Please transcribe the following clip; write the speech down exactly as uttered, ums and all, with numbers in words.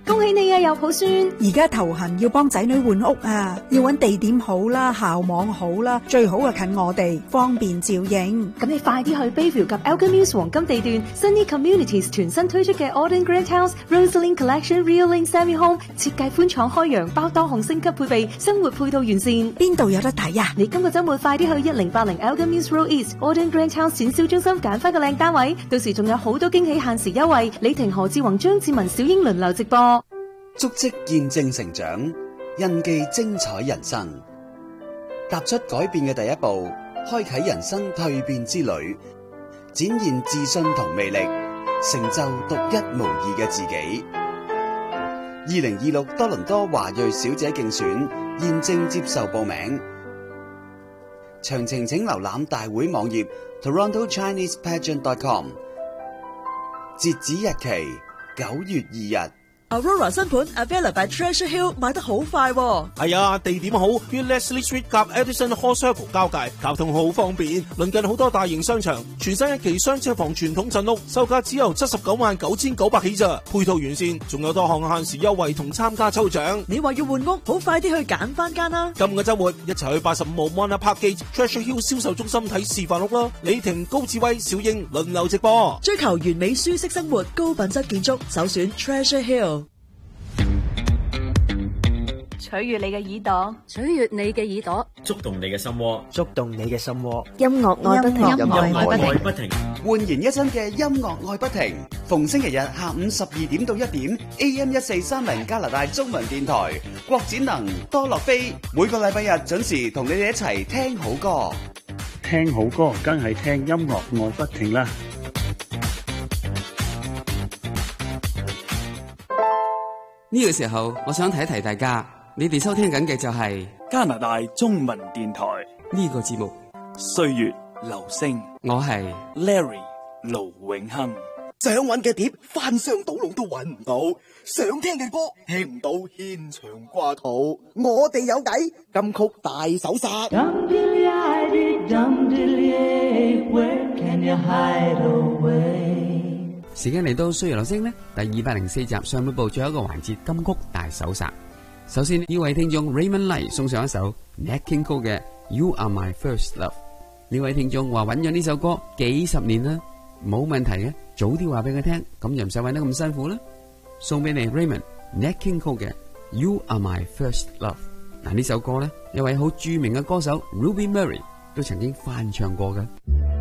恭喜你啊，有抱孫！ 而家頭痕要幫仔女換屋啊，要揾地點好啦，校網好啦，最好啊近我哋，方便照應。 咁你快啲去 Bayview 及 Elgin Mills 黃金地段 Sunny Communities 全新推出嘅 Auden Grand House Rosalind Collection Real Link Semi Home， 設計寬敞開揚，包多項升級配備，生活配套完善。 邊度有得睇啊？ 你今個週末快啲去一零八零 Elgin Mills Road East Auden Grand House 展銷中心揀翻個靚單位，到時仲有好多驚喜限時優惠。李婷、何志宏、張志文、小英輪流直播。 足跡見證成長，印記精彩人生。踏出改變嘅第一步，開啟人生蛻變之旅，展現自信同魅力，成就獨一無二嘅自己。二零二六多倫多華裔小姐競選現正接受報名，詳情請瀏覽大會網頁 toronto chinese pageant dot com， 截止日期九月二日。 Aurora 新盤 Available by Treasure Hill 買得好快喎。 係啊，地點好，於 Leslie Street 及 Edison Hall Circle 交界，交通好方便，鄰近好多大型商場。全新一期雙車房傳統鎮屋，售價只由七十九萬九千九百起咋，配套完善，仲有多項限時優惠同參加抽獎。 你話要換屋，好快啲去揀翻間啦！ 今個週末一齊去八十五號 Mona Park Gate Treasure Hill 銷售中心睇示範屋啦！李婷、高志威、小英輪流直播， 追求完美舒適生活，高品質建築，首選 Treasure Hill。 取悅你嘅耳朵， 取悅你嘅耳朵， 觸動你嘅心窩， 觸動你嘅心窩。 音樂愛不停， 音樂愛不停， 煥然一新嘅音樂愛不停。逢星期日下午十二點到一點 ，A M 一四三零加拿大中文電台，郭展能、多樂飛，每個禮拜日準時同你哋一齊聽好歌。 聽好歌，梗係聽音樂愛不停啦。 呢個時候，我想提一提大家，你哋收聽緊嘅就係加拿大中文電台呢個節目 《歲月留聲》， 我係 Larry 盧永亨。 想揾嘅碟翻箱倒籠都揾唔到，想聽嘅歌聽唔到，牽腸掛肚。我哋有計，金曲大搜殺。 時間嚟到歲月留聲呢第二百零四集上半部最後一個環節金曲大搜殺。首先呢位聽眾 Raymond Lai 送上一首 Nat King Cole 嘅 You Are My First Love。呢位聽眾話揾咗呢首歌幾十年啦，冇問題嘅，早啲話俾佢聽，咁就唔使揾得咁辛苦啦。送俾你 Raymond Nat King Cole 嘅 You Are My First Love。嗱，呢首歌呢，一位好著名嘅歌手 Ruby Murray 都曾經翻唱過嘅。